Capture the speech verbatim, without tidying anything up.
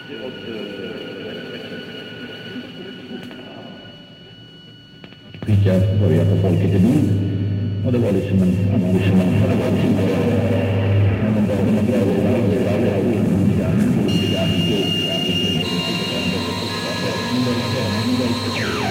Fick jag börja på Folket i Bild, och det var liksom en engagemang för det var tidigare. Men den dagen jag började,